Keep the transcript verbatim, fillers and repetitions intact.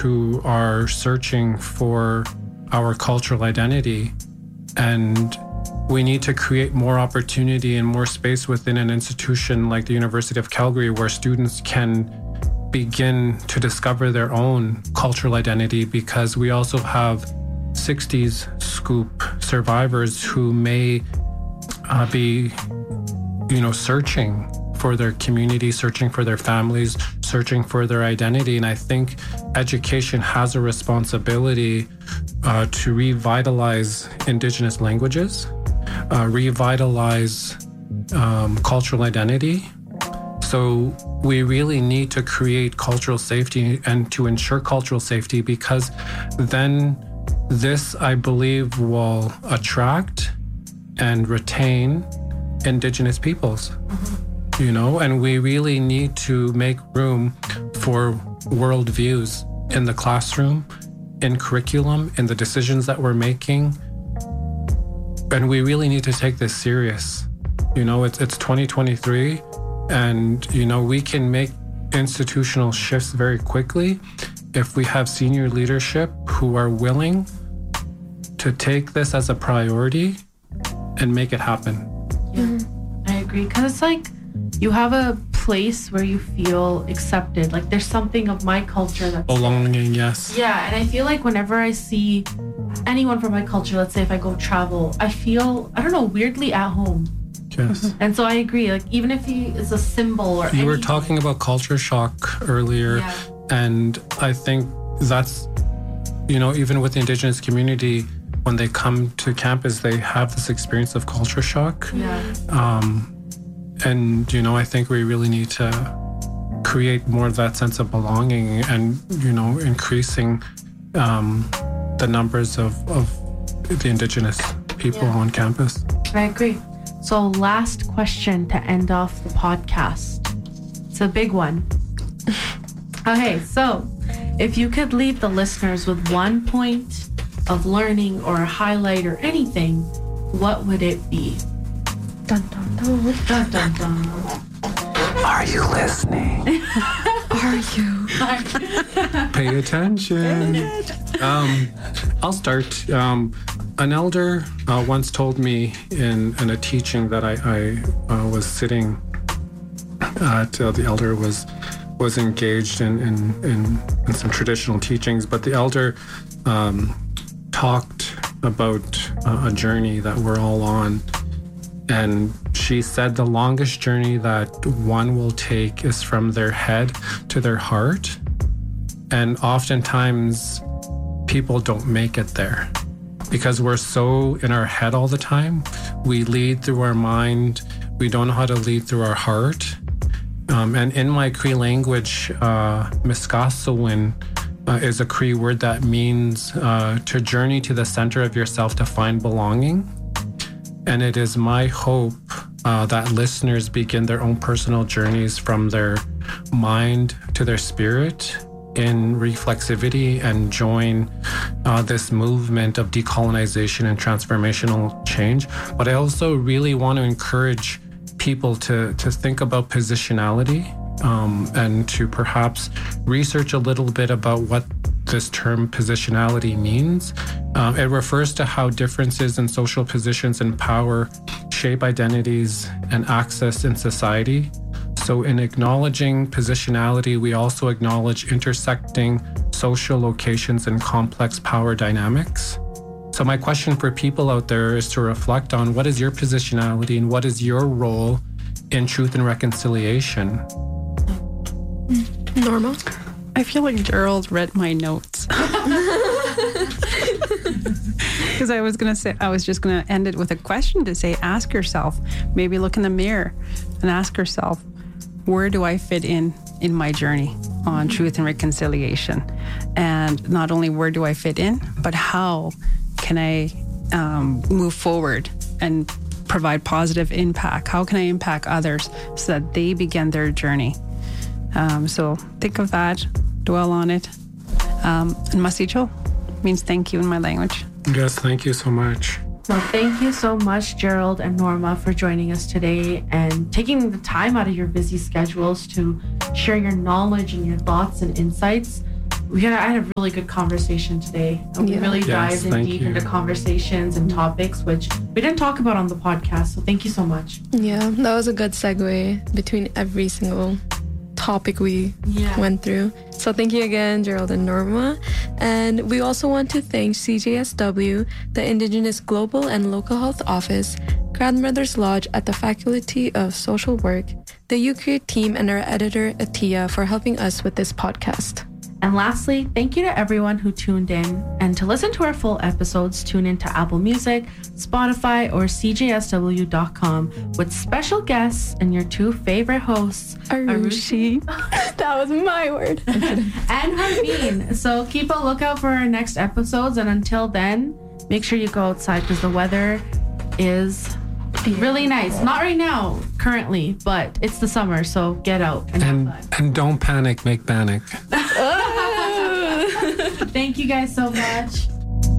who are searching for our cultural identity. And we need to create more opportunity and more space within an institution like the University of Calgary where students can begin to discover their own cultural identity, because we also have sixties scoop survivors who may uh, be, you know, searching for their community, searching for their families, searching for their identity. And I think education has a responsibility uh, to revitalize Indigenous languages, uh, revitalize um, cultural identity. So we really need to create cultural safety and to ensure cultural safety, because then this, I believe, will attract and retain Indigenous peoples. Mm-hmm. You know, and we really need to make room for worldviews in the classroom, in curriculum, in the decisions that we're making. And we really need to take this serious. You know, it's it's twenty twenty-three, and, you know, we can make institutional shifts very quickly if we have senior leadership who are willing to take this as a priority and make it happen. Yeah, I agree. Because it's like, you have a place where you feel accepted. Like there's something of my culture that's belonging, yes. Yeah, and I feel like whenever I see anyone from my culture, let's say if I go travel, I feel, I don't know, weirdly at home. Yes. And so I agree. Like even if he is a symbol or you anything. were talking about culture shock earlier, yeah. And I think that's, you know, even with the Indigenous community, when they come to campus, they have this experience of culture shock. Yeah. Um, And, you know, I think we really need to create more of that sense of belonging and, you know, increasing um, the numbers of, of the Indigenous people yeah. on campus. I agree. So last question to end off the podcast. It's a big one. Okay, so if you could leave the listeners with one point of learning or a highlight or anything, what would it be? Dun, dun, dun. Dun, dun, dun. Are you listening? Are you? Pay attention. Um, I'll start. Um, an elder uh, once told me in, in a teaching that I, I uh, was sitting at, uh, the elder was was engaged in, in, in, in some traditional teachings, but the elder um, talked about uh, a journey that we're all on. And she said the longest journey that one will take is from their head to their heart. And oftentimes people don't make it there because we're so in our head all the time. We lead through our mind. We don't know how to lead through our heart. Um, and in my Cree language, uh, Miskasowin uh, is a Cree word that means uh, to journey to the center of yourself to find belonging. And it is my hope uh, that listeners begin their own personal journeys from their mind to their spirit in reflexivity and join uh, this movement of decolonization and transformational change. But I also really want to encourage people to, to think about positionality um, and to perhaps research a little bit about what this term positionality means. Uh, it refers to how differences in social positions and power shape identities and access in society. So in acknowledging positionality, we also acknowledge intersecting social locations and complex power dynamics. So my question for people out there is to reflect on what is your positionality and what is your role in truth and reconciliation? Norma? I feel like Gerald read my notes. Because I was gonna say, I was just gonna end it with a question to say, ask yourself, maybe look in the mirror and ask yourself, where do I fit in in my journey on truth and reconciliation? And not only where do I fit in, but how can I um, move forward and provide positive impact? How can I impact others so that they begin their journey? Um, so think of that, dwell on it. Um, and masicho means thank you in my language. Yes, thank you so much. Well, thank you so much, Gerald and Norma, for joining us today and taking the time out of your busy schedules to share your knowledge and your thoughts and insights. we had, I had a really good conversation today. And we Yeah. really Yes, dived in thank deep you. into conversations and topics, which we didn't talk about on the podcast. So thank you so much. Yeah, that was a good segue between every single topic we Yeah. went through. So thank you again, Gerald and Norma. And we also want to thank C J S W, the Indigenous Global and Local Health Office, Grandmother's Lodge at the Faculty of Social Work, the U Create team, and our editor, Atia, for helping us with this podcast. And lastly, thank you to everyone who tuned in. And to listen to our full episodes, tune into Apple Music, Spotify, or C J S W dot com with special guests and your two favorite hosts, Arushi. That was my word. and Harveen. So keep a lookout for our next episodes. And until then, make sure you go outside because the weather is really nice. Not right now, currently, but it's the summer. So get out and, And have fun. and don't panic, make panic. Thank you guys so much.